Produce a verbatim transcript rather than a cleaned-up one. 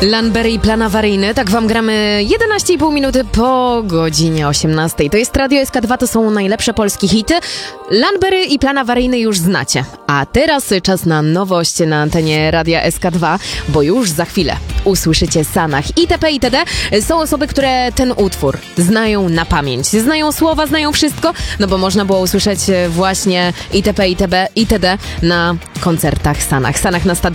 Lanbery i Plan Awaryjny, tak wam gramy jedenaście i pół minuty po godzinie osiemnastej. To jest Radio S K dwa, to są najlepsze polskie hity. Lanbery i Plan Awaryjny już znacie. A teraz czas na nowość na antenie Radia S K dwa, bo już za chwilę usłyszycie Sanach itp. itd. Są osoby, które ten utwór znają na pamięć. Znają słowa, znają wszystko, no bo można było usłyszeć właśnie itp. itp. itd. na koncertach Sanach. Sanach na stadionie.